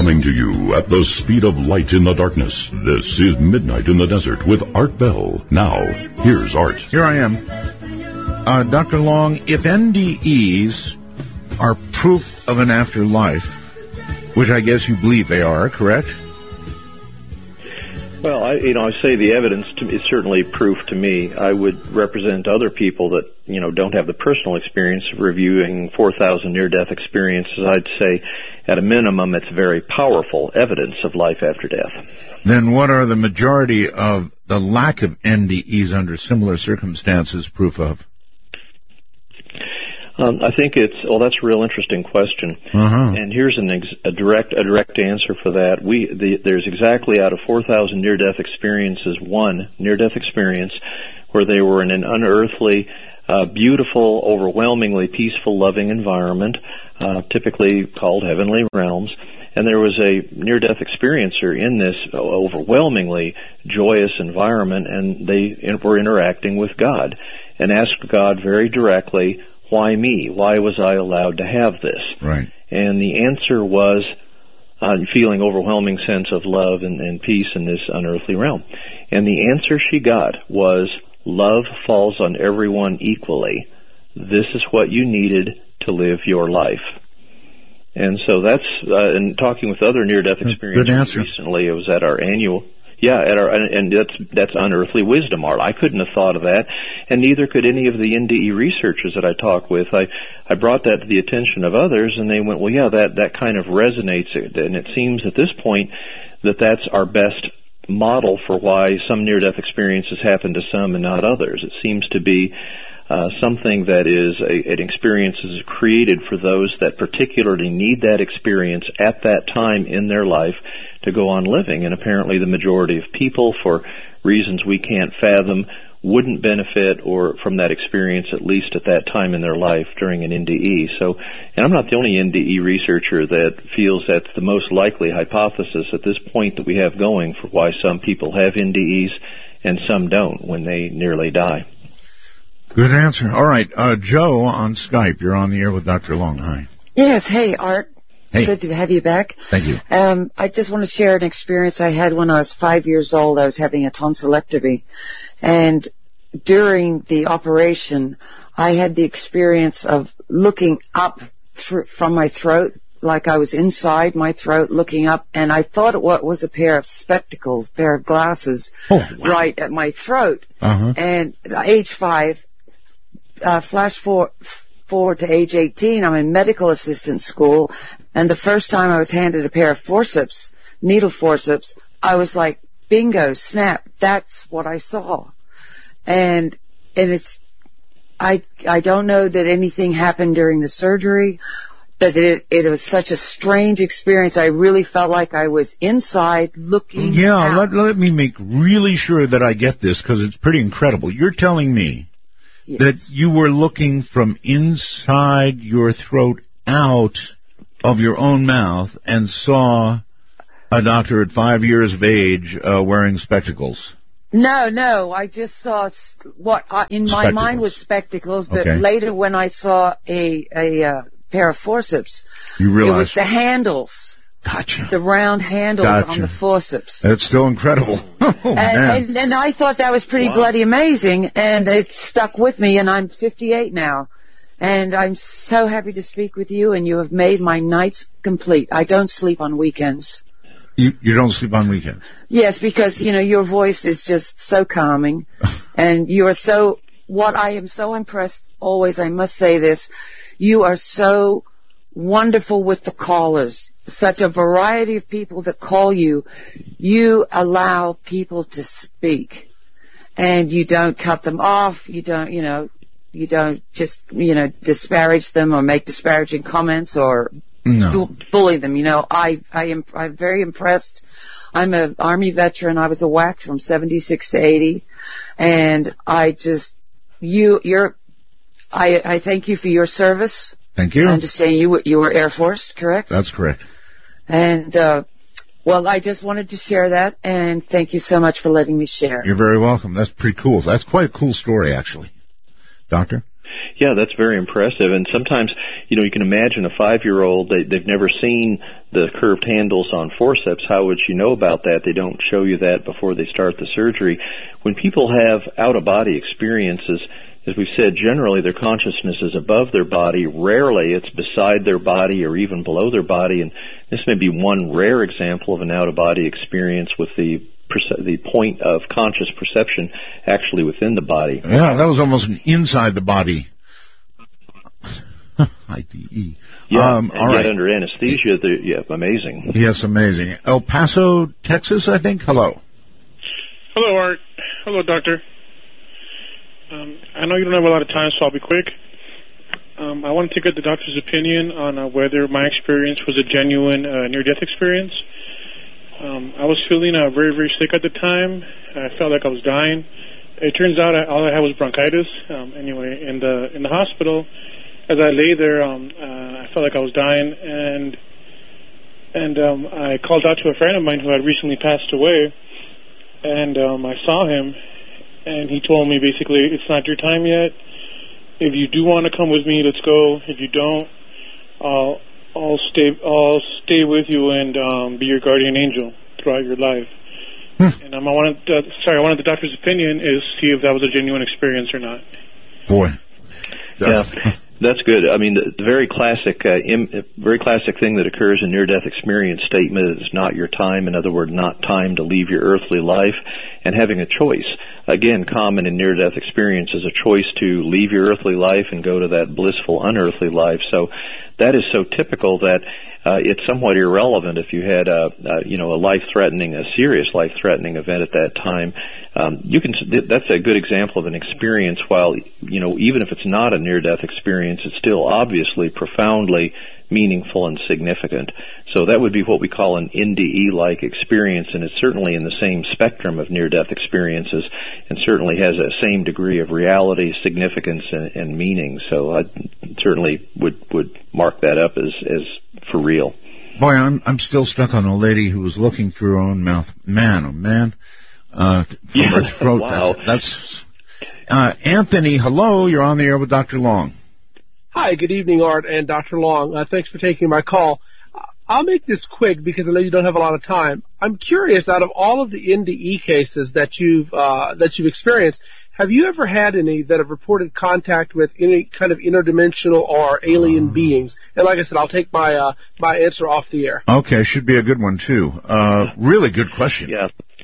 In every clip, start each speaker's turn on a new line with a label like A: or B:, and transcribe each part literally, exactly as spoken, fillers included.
A: Coming to you at the speed of light in the darkness, this is Midnight in the Desert with Art Bell. Now, here's Art.
B: Here I am. Uh, Doctor Long, if N D Es are proof of an afterlife, which I guess you believe they are, correct?
C: Well, I, you know, I say the evidence to, is certainly proof to me. I would represent other people that, you know, don't have the personal experience of reviewing four thousand near-death experiences. I'd say, at a minimum, it's very powerful evidence of life after death.
B: Then what are the majority of the lack of N D Es under similar circumstances proof of?
C: Um, I think it's, well, that's a real interesting question.
B: Uh-huh.
C: And here's an ex, a direct a direct answer for that. We the, There's exactly out of four thousand near-death experiences, one near-death experience where they were in an unearthly, uh, beautiful, overwhelmingly peaceful, loving environment, uh, typically called heavenly realms. And there was a near-death experiencer in this overwhelmingly joyous environment, and they were interacting with God and asked God very directly, why me? Why was I allowed to have this?
B: Right.
C: And the answer was uh, feeling overwhelming sense of love and, and peace in this unearthly realm. And the answer she got was, love falls on everyone equally. This is what you needed to live your life. And so that's, uh, and talking with other near-death experiences recently, it was at our annual... Yeah, at our, and that's that's unearthly wisdom, Art. I couldn't have thought of that, and neither could any of the N D E researchers that I talk with. I, I brought that to the attention of others, and they went, well, yeah, that, that kind of resonates, and it seems at this point that that's our best model for why some near-death experiences happen to some and not others. It seems to be uh, something that is a, an experience is created for those that particularly need that experience at that time in their life to go on living, and apparently the majority of people, for reasons we can't fathom, wouldn't benefit or from that experience, at least at that time in their life during an N D E. So, and I'm not the only N D E researcher that feels that's the most likely hypothesis at this point that we have going for why some people have N D Es and some don't when they nearly die.
B: Good answer. All right, uh, Joe on Skype. You're on the air with Doctor Long. Hi.
D: Yes. Hey, Art.
B: Hey.
D: Good to have you back.
B: Thank you.
D: Um, I just want to share an experience I had when I was five years old. I was having a tonsillectomy, and during the operation, I had the experience of looking up th- from my throat, like I was inside my throat looking up, and I thought it was a pair of spectacles, pair of glasses,
B: oh, wow.
D: right at my throat.
B: Uh-huh.
D: And at age five, uh, flash forward, forward to age eighteen, I'm in medical assistant school, and the first time I was handed a pair of forceps, needle forceps, I was like, bingo, snap, that's what I saw. And and it's, I I don't know that anything happened during the surgery, but it it was such a strange experience. I really felt like I was inside looking
B: Yeah,
D: out.
B: let, let me make really sure that I get this, because it's pretty incredible. You're telling me
D: Yes.
B: that you were looking from inside your throat out of your own mouth and saw a doctor at five years of age uh, wearing spectacles.
D: No, no, I just saw s- what I, in my
B: Spectacles.
D: mind was spectacles, but
B: Okay.
D: later when I saw a a uh, pair of forceps,
B: You
D: it
B: realize.
D: was the handles,
B: Gotcha.
D: the round handles
B: Gotcha.
D: on the forceps.
B: That's still incredible. Oh,
D: and,
B: man.
D: and, and I thought that was pretty
C: Wow.
D: bloody amazing, and it stuck with me, and I'm fifty-eight now. And I'm so happy to speak with you, and you have made my nights complete. I don't sleep on weekends.
B: You, you don't sleep on weekends?
D: Yes, because, you know, your voice is just so calming, and you are so, what I am so impressed always, I must say this, you are so wonderful with the callers. Such a variety of people that call you. You allow people to speak, and you don't cut them off. You don't, you know, you don't just, you know, disparage them or make disparaging comments or
B: No.
D: bu- bully them. You know, I, I am, I'm very impressed. I'm an Army veteran. I was a W A C from seventy-six to eighty, and I just, you, you're, I, I thank you for your service.
B: Thank you.
D: I understand you were, you were Air Force, correct?
B: That's correct.
D: And, uh, well, I just wanted to share that, and thank you so much for letting me share.
B: You're very welcome. That's pretty cool. That's quite a cool story, actually. Doctor?
C: Yeah, that's very impressive. And sometimes, you know, you can imagine a five-year-old, they, they've never seen the curved handles on forceps. How would she know about that? They don't show you that before they start the surgery. When people have out-of-body experiences, as we've said, generally their consciousness is above their body. Rarely it's beside their body or even below their body. And this may be one rare example of an out-of-body experience with the the point of conscious perception actually within the body.
B: Yeah, that was almost an inside the body. I D E.
C: Yeah,
B: um,
C: and
B: all
C: yet
B: right.
C: under anesthesia, yeah, amazing.
B: Yes, amazing. El Paso, Texas, I think. Hello.
E: Hello, Art. Hello, Doctor. Um, I know you don't have a lot of time, so I'll be quick. Um, I wanted to get the doctor's opinion on uh, whether my experience was a genuine uh, near-death experience. Um, I was feeling uh, very, very sick at the time. I felt like I was dying. It turns out I, all I had was bronchitis. Um, anyway, in the in the hospital, as I lay there, um, uh, I felt like I was dying, and and um, I called out to a friend of mine who had recently passed away, and um, I saw him, and he told me basically, it's not your time yet. If you do want to come with me, let's go. If you don't, I'll I'll stay I'll stay with you and um, be your guardian angel throughout your life. Hmm. And um, I wanted uh, sorry, I wanted the doctor's opinion is see if that was a genuine experience or not.
B: Boy,
C: yeah, that's good. I mean, the, the very classic, uh, im, very classic thing that occurs in near-death experience statement is not your time. In other words, not time to leave your earthly life, and having a choice. Again, common in near-death experience is a choice to leave your earthly life and go to that blissful unearthly life. So that is so typical that uh, it's somewhat irrelevant if you had a, a you know a life-threatening, a serious life-threatening event at that time. Um, you can that's a good example of an experience. While you know even if it's not a near-death experience, it's still obviously profoundly meaningful and significant. So that would be what we call an N D E-like experience, and it's certainly in the same spectrum of near-death experiences, and certainly has a same degree of reality, significance, and, and meaning. So I certainly would would mark that up as as for real.
B: Boy, I'm I'm still stuck on a lady who was looking through her own mouth. Man, oh man, uh, from
C: yeah.
B: her throat.
C: Wow.
B: That's, that's uh, Anthony. Hello, you're on the air with Doctor Long.
F: Hi, good evening, Art and Doctor Long. Uh, thanks for taking my call. I'll make this quick because I know you don't have a lot of time. I'm curious, out of all of the N D E cases that you've uh, that you've experienced, have you ever had any that have reported contact with any kind of interdimensional or alien uh, beings? And like I said, I'll take my uh, my answer off the air.
B: Okay, should be a good one too. Uh, really good question.
C: Yeah.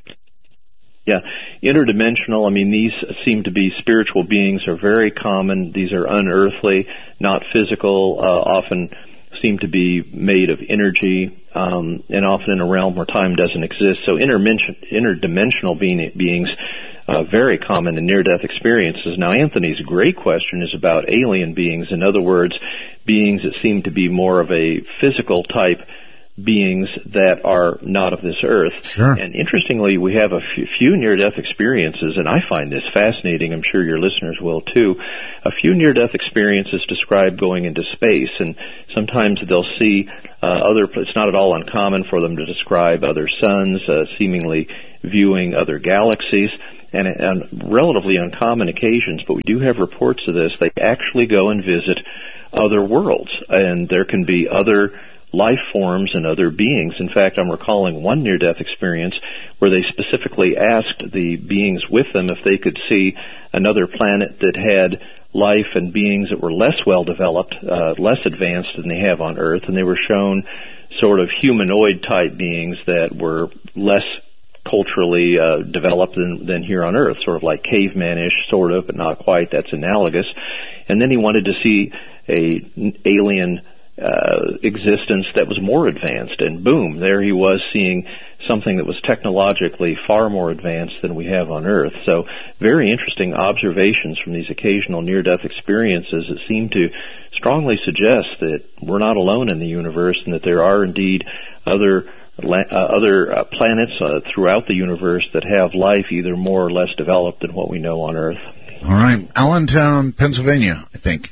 C: Yeah, interdimensional, I mean, these seem to be spiritual beings, are very common. These are unearthly, not physical, uh, often seem to be made of energy, um, and often in a realm where time doesn't exist. So interdimensional being, beings, uh, very common in near-death experiences. Now, Anthony's great question is about alien beings. In other words, beings that seem to be more of a physical type beings that are not of this earth.
B: Sure.
C: And interestingly, we have a few, few near-death experiences, and I find this fascinating. I'm sure your listeners will too. A few near-death experiences describe going into space, and sometimes they'll see uh, other, it's not at all uncommon for them to describe other suns, uh, seemingly viewing other galaxies, and on relatively uncommon occasions, but we do have reports of this, they actually go and visit other worlds, and there can be other life forms and other beings. In fact, I'm recalling one near-death experience where they specifically asked the beings with them if they could see another planet that had life and beings that were less well-developed, uh, less advanced than they have on Earth, and they were shown sort of humanoid-type beings that were less culturally uh, developed than, than here on Earth, sort of like caveman-ish, sort of, but not quite. That's analogous. And then he wanted to see a alien Uh, existence that was more advanced, and boom, there he was seeing something that was technologically far more advanced than we have on Earth. So very interesting observations from these occasional near-death experiences that seem to strongly suggest that we're not alone in the universe and that there are indeed other uh, other uh, planets uh, throughout the universe that have life either more or less developed than what we know on Earth.
B: All right. Allentown, Pennsylvania, I think.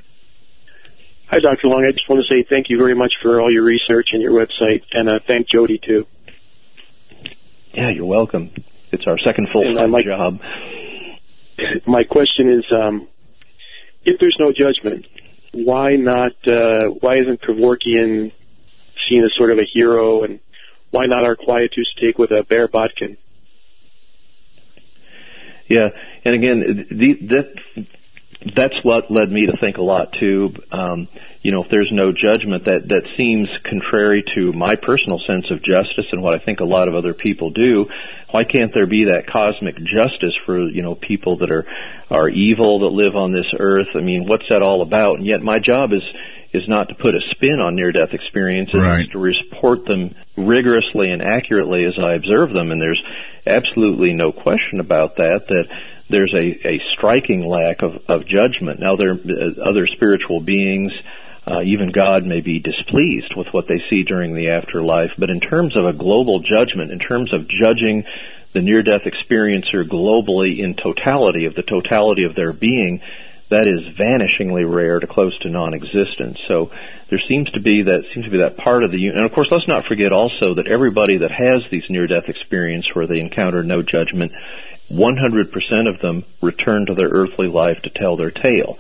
G: Hi, Doctor Long. I just want to say thank you very much for all your research and your website, and uh, thank Jody, too.
C: Yeah, you're welcome. It's our second full-time like, job.
G: My question is, um, if there's no judgment, why not? Uh, why isn't Kevorkian seen as sort of a hero, and why not our quietus take with a Bear Botkin?
C: Yeah, and again, the, that that's what led me to think a lot too. Um, you know, if there's no judgment, that that seems contrary to my personal sense of justice and what I think a lot of other people do. Why can't there be that cosmic justice for, you know, people that are are evil that live on this earth? I mean, what's that all about? And yet, my job is is not to put a spin on near-death experiences,
B: right.
C: It's to report them rigorously and accurately as I observe them. And there's absolutely no question about that, that there's a, a striking lack of, of judgment. Now, there uh, other spiritual beings, uh, even God, may be displeased with what they see during the afterlife. But in terms of a global judgment, in terms of judging the near-death experiencer globally in totality, of the totality of their being, that is vanishingly rare to close to non-existent. So there seems to be that seems to be that part of the, and of course, let's not forget also that everybody that has these near-death experiences where they encounter no judgment, one hundred percent of them return to their earthly life to tell their tale.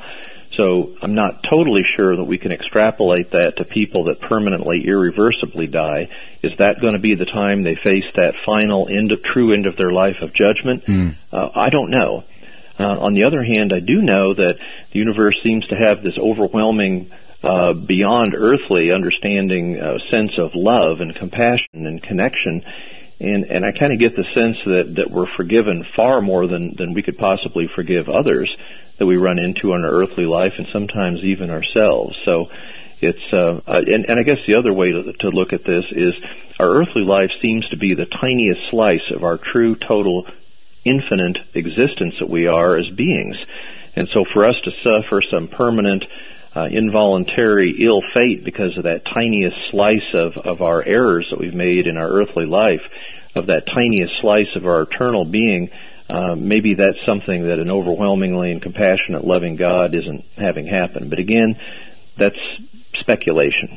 C: So I'm not totally sure that we can extrapolate that to people that permanently, irreversibly die. Is that going to be the time they face that final end of, true end of their life of judgment? Mm. Uh, I don't know. Uh, on the other hand, I do know that the universe seems to have this overwhelming, uh, beyond earthly understanding, uh, sense of love and compassion and connection. And, and I kind of get the sense that, that we're forgiven far more than, than we could possibly forgive others that we run into in our earthly life, and sometimes even ourselves. So it's, uh, and, and I guess the other way to, to look at this is our earthly life seems to be the tiniest slice of our true, total, infinite existence that we are as beings. And so for us to suffer some permanent, uh, involuntary ill fate because of that tiniest slice of, of our errors that we've made in our earthly life, of that tiniest slice of our eternal being, uh, maybe that's something that an overwhelmingly and compassionate, loving God isn't having happen. But again, that's speculation.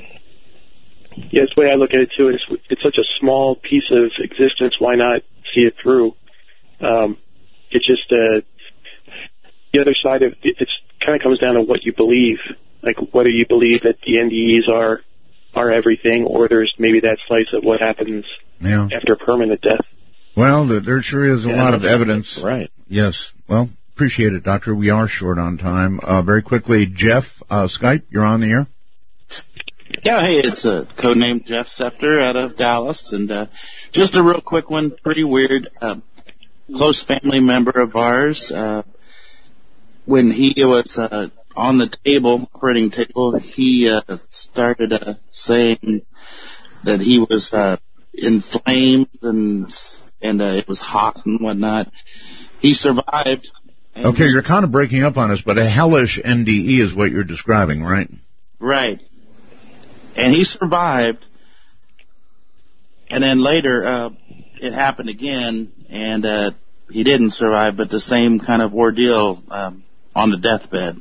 G: Yeah, it's the way I look at it too. It's, it's such a small piece of existence. Why not see it through? Um, it's just uh, the other side of it. It's kind of comes down to what you believe. Like whether you believe that the N D Es are are everything, or there's maybe that slice of what happens
B: yeah.
G: after permanent death.
B: Well, there sure is a
C: yeah,
B: lot of evidence.
C: Right.
B: Yes. Well, appreciate it, Doctor. We are short on time. Uh, very quickly, Jeff, uh, Skype, you're on the air.
H: Yeah, hey, it's a codename Jeff Scepter out of Dallas, and uh, just a real quick one, pretty weird. Uh, close family member of ours, uh, when he was uh, on the table, operating table, he uh, started uh, saying that he was uh, in flames and and uh, it was hot and whatnot. He survived.
B: Okay, you're kind of breaking up on us, but a hellish N D E is what you're describing, right?
H: Right. And he survived, and then later uh, it happened again, and uh, he didn't survive, but the same kind of ordeal um, on the deathbed.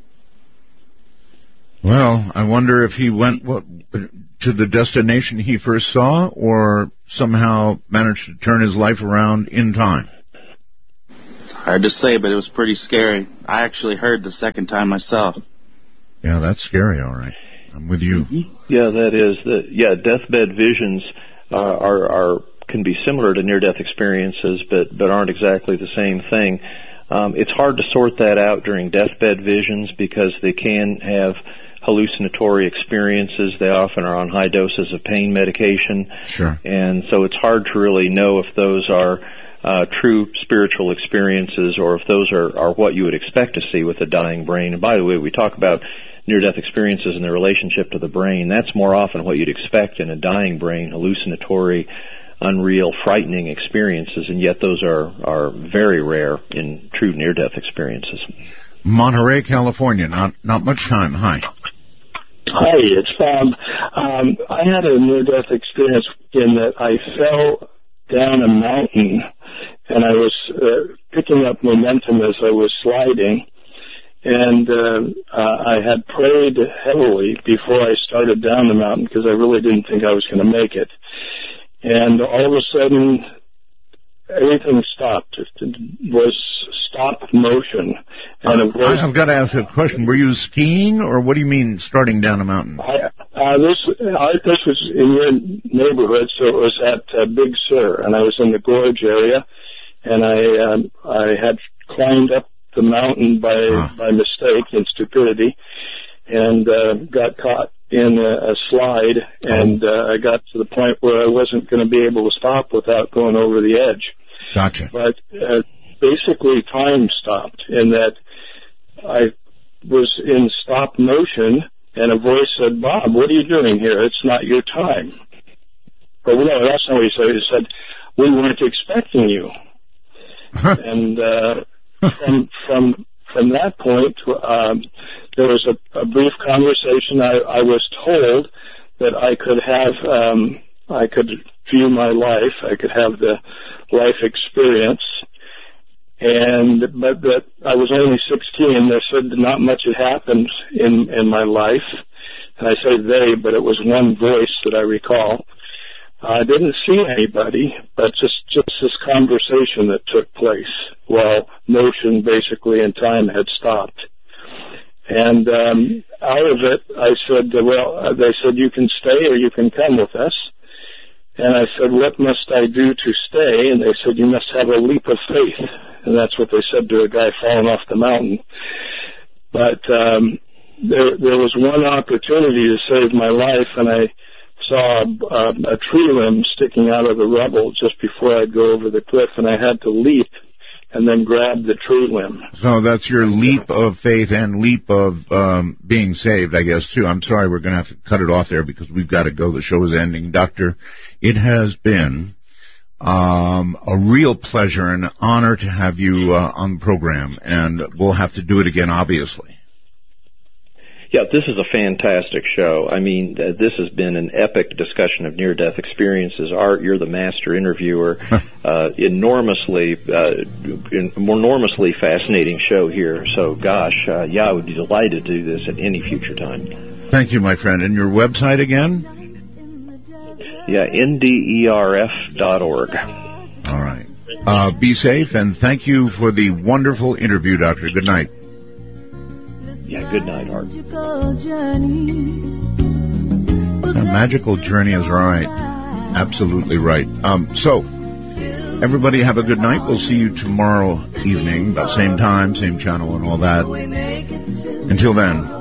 B: Well, I wonder if he went what, to the destination he first saw, or somehow managed to turn his life around in time.
H: It's hard to say, but it was pretty scary. I actually heard the second time myself.
B: Yeah, that's scary, all right. I'm with you.
C: Yeah, that is. The, yeah, deathbed visions uh, are, are can be similar to near-death experiences, but, but aren't exactly the same thing. Um, it's hard to sort that out during deathbed visions because they can have hallucinatory experiences. They often are on high doses of pain medication.
B: Sure. And
C: so it's hard to really know if those are uh, true spiritual experiences or if those are, are what you would expect to see with a dying brain. And by the way, we talk about near-death experiences and their relationship to the brain. That's more often what you'd expect in a dying brain, hallucinatory, unreal, frightening experiences, and yet those are, are very rare in true near-death experiences.
B: Monterey, California, not not much time. Hi.
I: Hi, it's Bob. Um, I had a near-death experience in that I fell down a mountain, and I was uh, picking up momentum as I was sliding, and uh, uh, I had prayed heavily before I started down the mountain because I really didn't think I was going to make it. And all of a sudden, everything stopped. It was stop motion. And
B: uh,
I: it was,
B: I've got to ask a question. Were you skiing, or what do you mean starting down a mountain?
I: I, uh, this, I, this was in your neighborhood, so it was at uh, Big Sur, and I was in the gorge area, and I um, I had climbed up the mountain by huh. by mistake and stupidity, and uh, got caught in a, a slide, and uh, I got to the point where I wasn't going to be able to stop without going over the edge.
B: Gotcha.
I: But uh, basically, time stopped in that I was in stop motion, and a voice said, "Bob, what are you doing here? It's not your time." But no, that's not what he said. He said, "We weren't expecting you." and uh, from from from that point, um, there was a, a brief conversation. I, I was told that I could have, um, I could view my life. I could have the life experience. And but that I was only sixteen. They said not much had happened in in my life. And I say they, but it was one voice that I recall. I didn't see anybody, but just just this conversation that took place while motion basically in time had stopped. And um, out of it, I said, well, they said, you can stay or you can come with us. And I said, what must I do to stay? And they said, you must have a leap of faith. And that's what they said to a guy falling off the mountain. But um, there, there was one opportunity to save my life, and I saw a, a tree limb sticking out of the rubble just before I'd go over the cliff, and I had to leap and then grab the tree limb.
B: So that's your leap of faith and leap of um, being saved, I guess, too. I'm sorry, we're going to have to cut it off there because we've got to go. The show is ending. Doctor, it has been um, a real pleasure and honor to have you uh, on the program, and we'll have to do it again, obviously.
C: Yeah, this is a fantastic show. I mean, uh, this has been an epic discussion of near-death experiences. Art, you're the master interviewer. uh, enormously, uh, enormously fascinating show here. So, gosh, uh, yeah, I would be delighted to do this at any future time.
B: Thank you, my friend. And your website again?
C: Yeah, N D E R F dot org.
B: All right. Uh, be safe, and thank you for the wonderful interview, Doctor. Good night.
C: Yeah, good night, Art.
B: A magical journey is right. Absolutely right. Um, so, everybody have a good night. We'll see you tomorrow evening, about same time, same channel, and all that. Until then.